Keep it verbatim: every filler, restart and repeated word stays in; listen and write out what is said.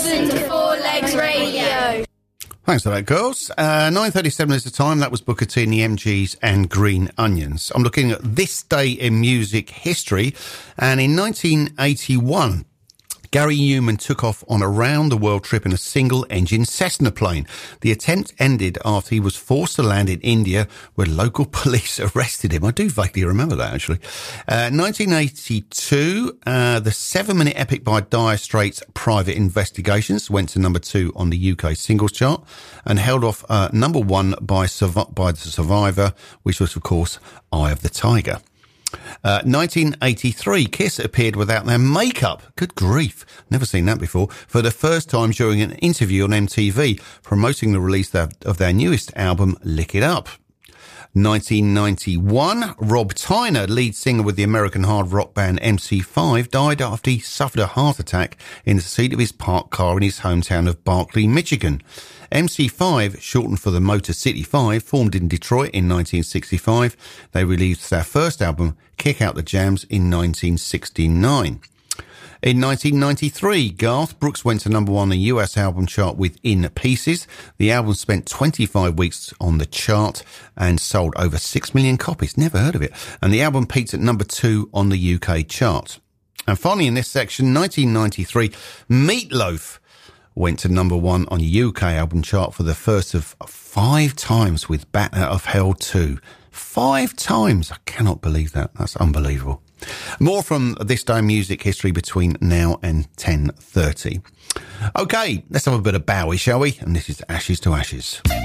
listen to Four Legs Radio. Thanks for that, girls. Uh, nine thirty-seven is the time. That was Booker T and the M Gs and Green Onions. I'm looking at this day in music history. And in nineteen eighty-one, Gary Newman took off on a round-the-world trip in a single-engine Cessna plane. The attempt ended after he was forced to land in India, where local police arrested him. I do vaguely remember that, actually. Uh, nineteen eighty-two, uh, the seven-minute epic by Dire Straits, Private Investigations, went to number two on the U K singles chart and held off uh, number one by, Survi- by The Survivor, which was, of course, Eye of the Tiger. Uh, nineteen eighty-three, Kiss appeared without their makeup. Good grief. Never seen that before. For the first time during an interview on M T V, promoting the release of, of their newest album, Lick It Up. nineteen ninety-one, Rob Tyner, lead singer with the American hard rock band M C five, died after he suffered a heart attack in the seat of his parked car in his hometown of Berkeley, Michigan. M C five, shortened for the Motor City Five, formed in Detroit in nineteen sixty-five. They released their first album, Kick Out the Jams, in nineteen sixty-nine. In nineteen ninety-three, Garth Brooks went to number one on the U S album chart with In Pieces. The album spent twenty-five weeks on the chart and sold over six million copies. Never heard of it. And the album peaked at number two on the U K chart. And finally in this section, nineteen ninety-three, Meatloaf went to number one on the U K album chart for the first of five times with Bat Out of Hell two. Five times. I cannot believe that. That's unbelievable. More from This Day in Music History between now and ten thirty. Okay, let's have a bit of Bowie, shall we? And this is Ashes to Ashes.